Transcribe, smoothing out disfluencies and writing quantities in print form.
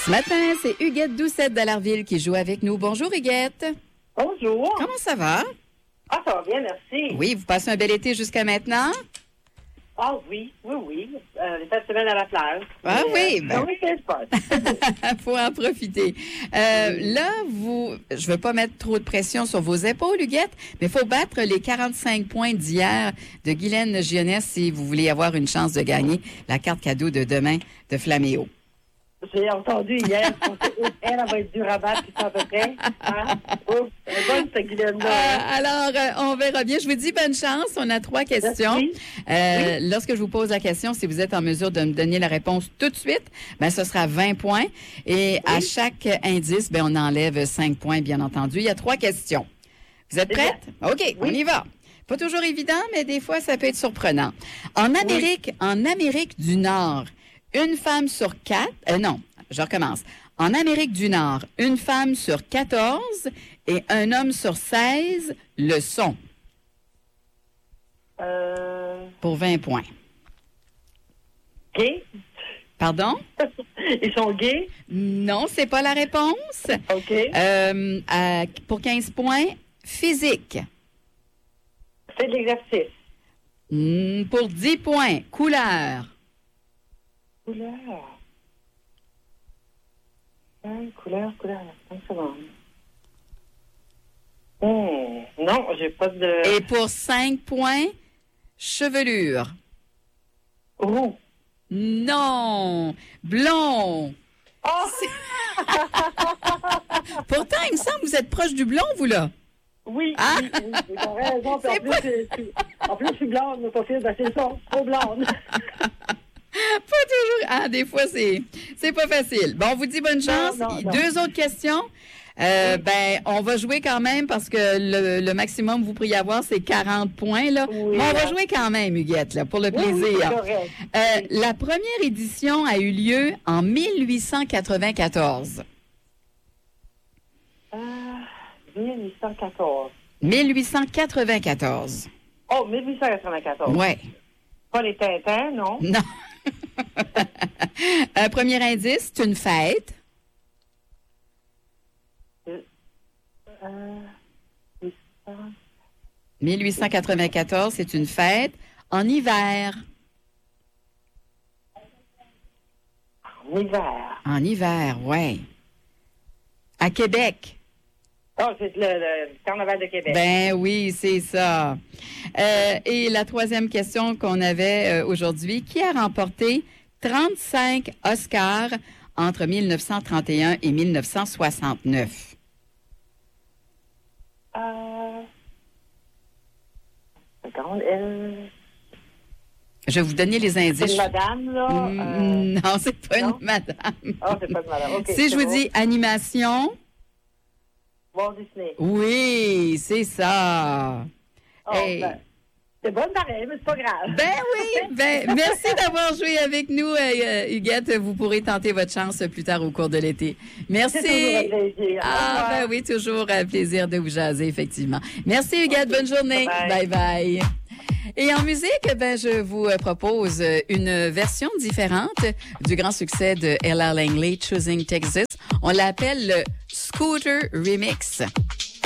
Ce matin, c'est Huguette Doucette d'Allarville qui joue avec nous. Bonjour Huguette. Bonjour. Comment ça va? Ah, ça va bien, merci. Oui, vous passez un bel été jusqu'à maintenant? Ah oui. Cette semaine à la plage. Ah oui, ben... oui, c'est le fun. faut en profiter. Là, je veux pas mettre trop de pression sur vos épaules, Huguette, mais il faut battre les 45 points d'hier de Guylaine Gionnet si vous voulez avoir une chance de gagner la carte cadeau de demain de Flaméo. J'ai entendu hier, elle va être dure à battre, à peu près. Hein? Ouf, elle est bonne, cette Guylaine-là. Alors, on verra bien. Je vous dis bonne chance. On a 3 questions. Oui. Lorsque je vous pose la question, si vous êtes en mesure de me donner la réponse tout de suite, ben ce sera 20 points. Et à chaque indice, ben on enlève 5 points, bien entendu. Il y a 3 questions. Vous êtes prête? OK, on y va. Pas toujours évident, mais des fois, ça peut être surprenant. En Amérique du Nord, une femme sur 4... non, je recommence. En Amérique du Nord, une femme sur 14 et un homme sur 16 le sont. Pour 20 points. Gay? Pardon? Ils sont gays? Non, c'est pas la réponse. OK. Pour 15 points, physique. C'est de l'exercice. Pour 10 points, couleur. Couleur. 5 secondes. Non, j'ai pas de... Et pour 5 points, chevelure. Roux. Non, blond. Oh! Pourtant, il me semble que vous êtes proche du blond, vous, là. Oui, Ah! oui, t'as raison. En plus, je suis blonde, mais pas fille, c'est ça, trop blonde. Pas toujours. Ah, des fois, c'est pas facile. Bon, on vous dit bonne chance. Non. 2 autres questions. Ben, on va jouer quand même parce que le maximum que vous pourriez avoir, c'est 40 points, là. Oui, mais on va jouer quand même, Huguette, là, pour le plaisir. c'est correct. La première édition a eu lieu en 1894. 1814. 1894. Oh, 1894. Ouais. Pas les Tintins, non? Non. Premier indice, c'est une fête. 1894, c'est une fête en hiver. En hiver. En hiver, ouais. À Québec. Oh, c'est le Carnaval de Québec. Ben oui, c'est ça. Et la troisième question qu'on avait aujourd'hui, qui a remporté 35 Oscars entre 1931 et 1969? Je vais vous donner les indices. C'est une madame, là? Non, c'est pas une madame. Ah, c'est pas une madame. OK. Si je vous dis animation... Walt Disney. Oui, c'est ça. Oh, Hey. ben, c'est bonne pareil, mais c'est pas grave. Ben oui, merci d'avoir joué avec nous, Huguette. Vous pourrez tenter votre chance plus tard au cours de l'été. Merci. C'est toujours un plaisir. Ben oui, toujours un plaisir de vous jaser, effectivement. Merci, Huguette. Bonne journée. Bye. Bye. Et en musique, je vous propose une version différente du grand succès de Ella Langley, Choosing Texas. On l'appelle le Scooter Remix.